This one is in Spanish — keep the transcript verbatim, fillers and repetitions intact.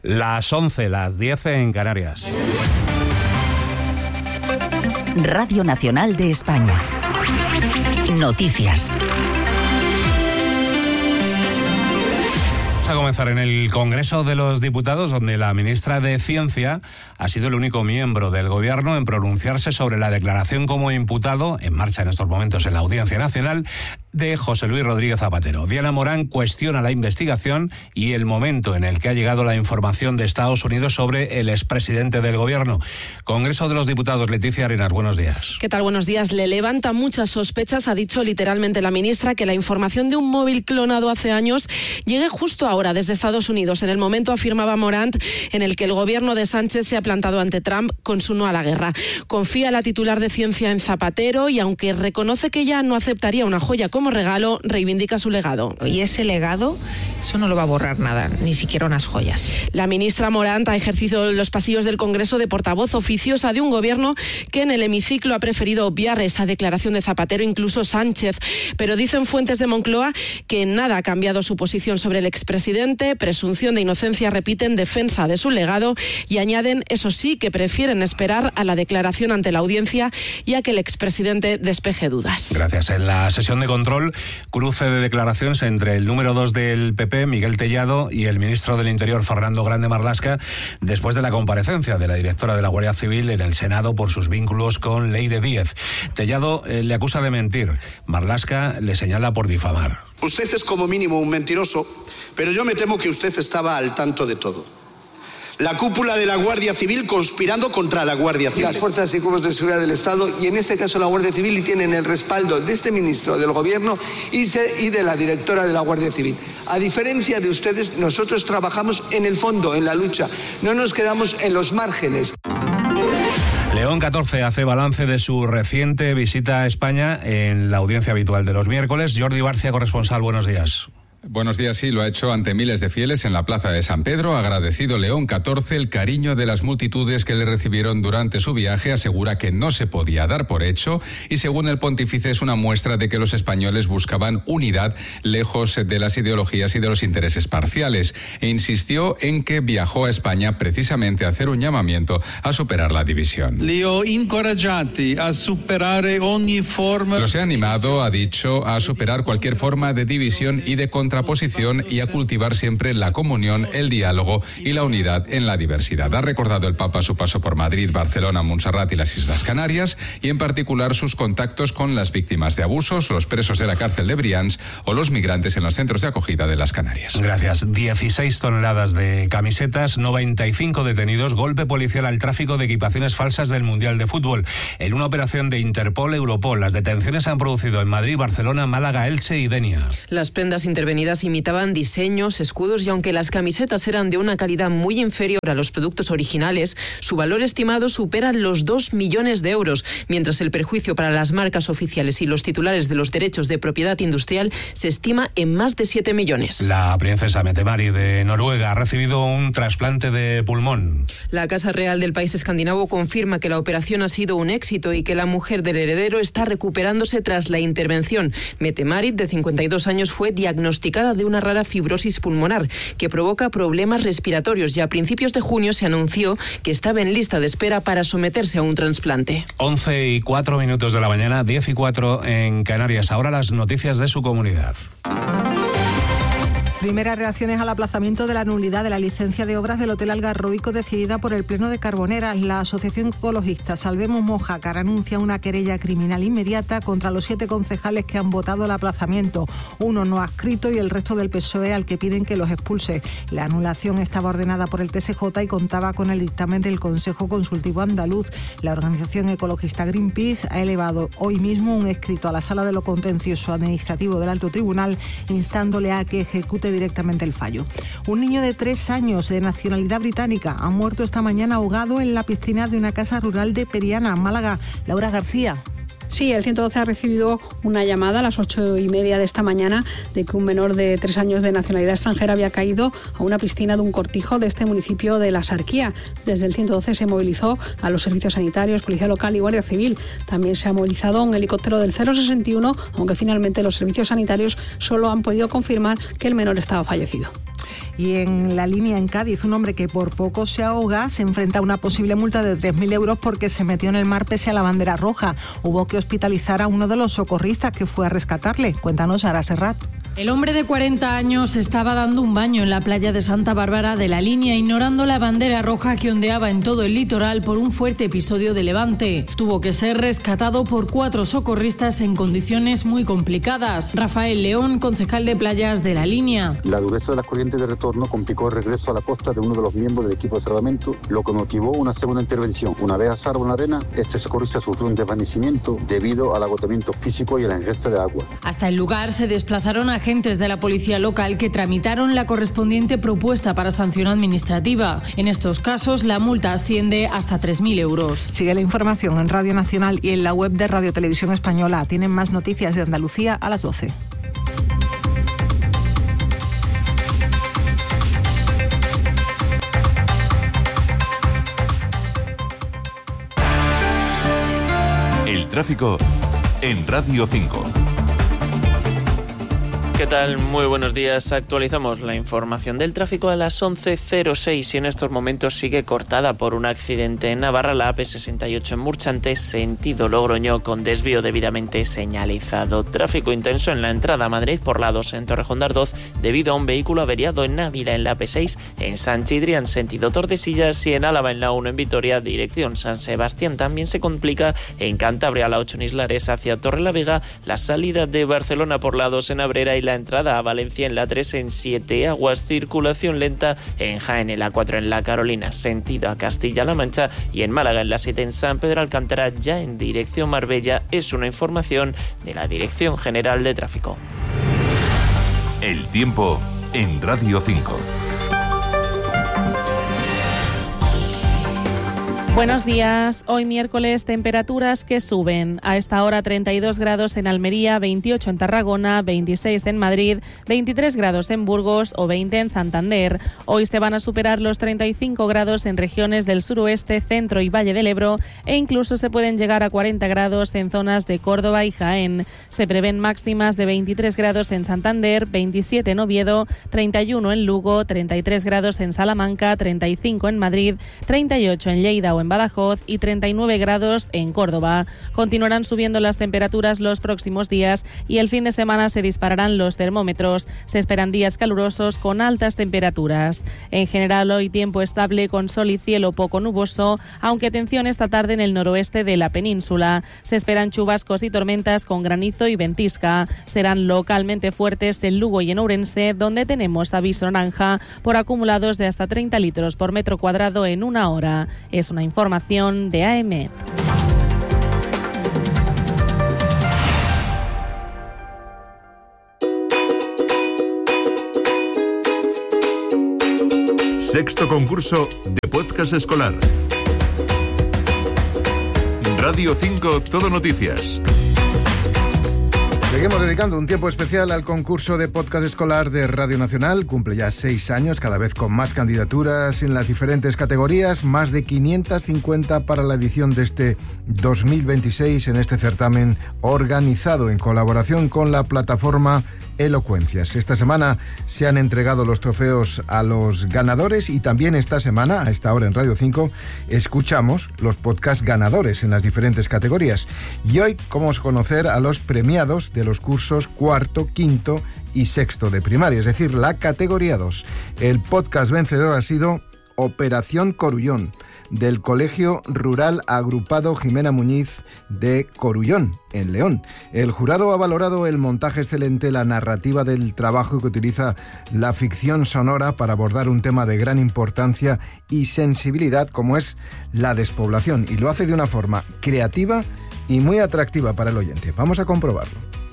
Las once, las diez en Canarias. Radio Nacional de España. Noticias. Vamos a comenzar en el Congreso de los Diputados, donde la ministra de Ciencia ha sido el único miembro del Gobierno en pronunciarse sobre la declaración como imputado, en marcha en estos momentos en la Audiencia Nacional, de José Luis Rodríguez Zapatero. Diana Morán cuestiona la investigación y el momento en el que ha llegado la información de Estados Unidos sobre el expresidente del Gobierno. Congreso de los Diputados, Leticia Arenas, buenos días. ¿Qué tal? Buenos días. Le levanta muchas sospechas, ha dicho literalmente la ministra, que la información de un móvil clonado hace años llegue justo ahora desde Estados Unidos, en el momento, afirmaba Morant, en el que el gobierno de Sánchez se ha plantado ante Trump con su no a la guerra. Confía la titular de Ciencia en Zapatero y, aunque reconoce que ya no aceptaría una joya como regalo, reivindica su legado. Y ese legado, eso no lo va a borrar nada, ni siquiera unas joyas. La ministra Morant ha ejercido en los pasillos del Congreso de portavoz oficiosa de un gobierno que en el hemiciclo ha preferido obviar esa declaración de Zapatero, incluso Sánchez. Pero dicen fuentes de Moncloa que en nada ha cambiado su posición sobre el expresidente, presunción de inocencia, repiten, defensa de su legado, y añaden, eso sí, que prefieren esperar a la declaración ante la audiencia y a que el expresidente despeje dudas. Gracias. En la sesión de control, cruce de declaraciones entre el número dos del P P, Miguel Tellado, y el ministro del Interior, Fernando Grande Marlaska, después de la comparecencia de la directora de la Guardia Civil en el Senado por sus vínculos con Leire Díez. Tellado eh, le acusa de mentir. Marlaska le señala por difamar. Usted es como mínimo un mentiroso, pero yo me temo que usted estaba al tanto de todo. La cúpula de la Guardia Civil conspirando contra la Guardia Civil. Las fuerzas y cuerpos de seguridad del Estado, y en este caso la Guardia Civil, y tienen el respaldo de este ministro del Gobierno y, se, y de la directora de la Guardia Civil. A diferencia de ustedes, nosotros trabajamos en el fondo, en la lucha. No nos quedamos en los márgenes. León catorce hace balance de su reciente visita a España en la audiencia habitual de los miércoles. Jordi Barcia, corresponsal, buenos días. Buenos días, sí, lo ha hecho ante miles de fieles en la plaza de San Pedro. Ha agradecido León catorce el cariño de las multitudes que le recibieron durante su viaje. Asegura que no se podía dar por hecho y, según el pontífice, es una muestra de que los españoles buscaban unidad lejos de las ideologías y de los intereses parciales. E insistió en que viajó a España precisamente a hacer un llamamiento a superar la división. Los he animado, ha dicho, a superar cualquier forma de división y de contra contraposición y a cultivar siempre la comunión, el diálogo y la unidad en la diversidad. Ha recordado el Papa su paso por Madrid, Barcelona, Montserrat y las Islas Canarias, y en particular sus contactos con las víctimas de abusos, los presos de la cárcel de Brians o los migrantes en los centros de acogida de las Canarias. Gracias. dieciséis toneladas de camisetas, noventa y cinco detenidos, golpe policial al tráfico de equipaciones falsas del Mundial de Fútbol. En una operación de Interpol, Europol, las detenciones se han producido en Madrid, Barcelona, Málaga, Elche y Denia. Las prendas intervenidas imitaban diseños, escudos, y aunque las camisetas eran de una calidad muy inferior a los productos originales, su valor estimado supera los dos millones de euros, mientras el perjuicio para las marcas oficiales y los titulares de los derechos de propiedad industrial se estima en más de siete millones. La princesa Mette-Marit de Noruega ha recibido un trasplante de pulmón. La Casa Real del país escandinavo confirma que la operación ha sido un éxito y que la mujer del heredero está recuperándose tras la intervención. Mette-Marit, de cincuenta y dos años, fue diagnosticada de una rara fibrosis pulmonar que provoca problemas respiratorios, y a principios de junio se anunció que estaba en lista de espera para someterse a un trasplante. once y cuatro minutos de la mañana, diez y cuatro en Canarias. Ahora las noticias de su comunidad. Primeras reacciones al aplazamiento de la nulidad de la licencia de obras del Hotel Algarroico decidida por el Pleno de Carboneras. La asociación ecologista Salvemos Mojácar anuncia una querella criminal inmediata contra los siete concejales que han votado el aplazamiento, uno no adscrito y el resto del P S O E, al que piden que los expulse. La anulación estaba ordenada por el T S J y contaba con el dictamen del Consejo Consultivo Andaluz. La organización ecologista Greenpeace ha elevado hoy mismo un escrito a la Sala de lo Contencioso Administrativo del Alto Tribunal instándole a que ejecute directamente el fallo. Un niño de tres años de nacionalidad británica ha muerto esta mañana ahogado en la piscina de una casa rural de Periana, Málaga. Laura García. Sí, el ciento doce ha recibido una llamada a las ocho y media de esta mañana de que un menor de tres años de nacionalidad extranjera había caído a una piscina de un cortijo de este municipio de La Sarquía. Desde el ciento doce se movilizó a los servicios sanitarios, Policía Local y Guardia Civil. También se ha movilizado un helicóptero del cero sesenta y uno, aunque finalmente los servicios sanitarios solo han podido confirmar que el menor estaba fallecido. Y en La Línea, en Cádiz, un hombre que por poco se ahoga se enfrenta a una posible multa de tres mil euros porque se metió en el mar pese a la bandera roja. Hubo que hospitalizar a uno de los socorristas que fue a rescatarle. Cuéntanos, Sara Serrat. El hombre de cuarenta años estaba dando un baño en la playa de Santa Bárbara de La Línea, ignorando la bandera roja que ondeaba en todo el litoral por un fuerte episodio de levante. Tuvo que ser rescatado por cuatro socorristas en condiciones muy complicadas. Rafael León, concejal de playas de La Línea. La dureza de las corrientes de retorno complicó el regreso a la costa de uno de los miembros del equipo de salvamento, lo que motivó una segunda intervención. Una vez a salvo en la arena, este socorrista sufrió un desvanecimiento debido al agotamiento físico y a la ingesta de agua. Hasta el lugar se desplazaron a agentes de la policía local que tramitaron la correspondiente propuesta para sanción administrativa. En estos casos, la multa asciende hasta tres mil euros. Sigue la información en Radio Nacional y en la web de Radio Televisión Española. Tienen más noticias de Andalucía a las doce. El tráfico en Radio cinco. ¿Qué tal? Muy buenos días. Actualizamos la información del tráfico a las once cero seis y en estos momentos sigue cortada por un accidente en Navarra, la A P sesenta y ocho en Murchante, sentido Logroño, con desvío debidamente señalizado. Tráfico intenso en la entrada a Madrid por la dos en Torrejón de Ardoz debido a un vehículo averiado en Ávila en la A P seis, en San Chidrián, sentido Tordesillas, y en Álava en la uno en Vitoria, dirección San Sebastián. También se complica en Cantabria, la ocho en Islares hacia Torrelavega, la salida de Barcelona por la dos en Abrera y la entrada a Valencia en la tres en Siete Aguas. Circulación lenta en Jaén en la cuatro en La Carolina, sentido a Castilla-La Mancha, y en Málaga en la siete en San Pedro Alcántara, ya en dirección Marbella. Es una información de la Dirección General de Tráfico. El tiempo en Radio cinco. Buenos días. Hoy miércoles, temperaturas que suben. A esta hora treinta y dos grados en Almería, veintiocho en Tarragona, veintiséis en Madrid, veintitrés grados en Burgos o veinte en Santander. Hoy se van a superar los treinta y cinco grados en regiones del suroeste, centro y Valle del Ebro e incluso se pueden llegar a cuarenta grados en zonas de Córdoba y Jaén. Se prevén máximas de veintitrés grados en Santander, veintisiete en Oviedo, treinta y uno en Lugo, treinta y tres grados en Salamanca, treinta y cinco en Madrid, treinta y ocho en Lleida o en Badajoz y treinta y nueve grados en Córdoba. Continuarán subiendo las temperaturas los próximos días y el fin de semana se dispararán los termómetros. Se esperan días calurosos con altas temperaturas. En general, hoy tiempo estable con sol y cielo poco nuboso, aunque atención esta tarde en el noroeste de la península. Se esperan chubascos y tormentas con granizo y ventisca. Serán localmente fuertes en Lugo y en Ourense, donde tenemos aviso naranja por acumulados de hasta treinta litros por metro cuadrado en una hora. Es una información de A M. Sexto concurso de podcast escolar. Radio cinco Todo Noticias. Seguimos dedicando un tiempo especial al concurso de podcast escolar de Radio Nacional. Cumple ya seis años, cada vez con más candidaturas en las diferentes categorías, más de quinientas cincuenta para la edición de este dos mil veintiséis en este certamen organizado en colaboración con la plataforma Elocuencias. Esta semana se han entregado los trofeos a los ganadores y también esta semana, a esta hora en Radio cinco, escuchamos los podcast ganadores en las diferentes categorías. Y hoy vamos a conocer a los premiados de los cursos cuarto, quinto y sexto de primaria, es decir, la categoría dos. El podcast vencedor ha sido Operación Corullón, del Colegio Rural Agrupado Jimena Muñiz de Corullón, en León. El jurado ha valorado el montaje excelente, la narrativa del trabajo que utiliza la ficción sonora para abordar un tema de gran importancia y sensibilidad como es la despoblación, y lo hace de una forma creativa y muy atractiva para el oyente. Vamos a comprobarlo.